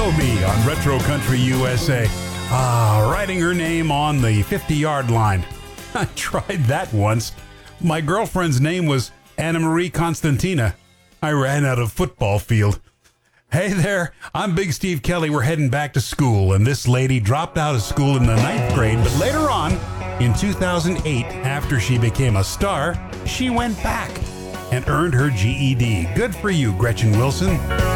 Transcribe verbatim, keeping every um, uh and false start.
Toby on Retro Country U S A. Ah, writing her name on the fifty-yard line. I tried that once. My girlfriend's name was Anna Marie Constantina. I ran out of football field. Hey there, I'm Big Steve Kelly. We're heading back to school, and this lady dropped out of school in the ninth grade, but later on, in two thousand eight, after she became a star, she went back and earned her G E D. Good for you, Gretchen Wilson.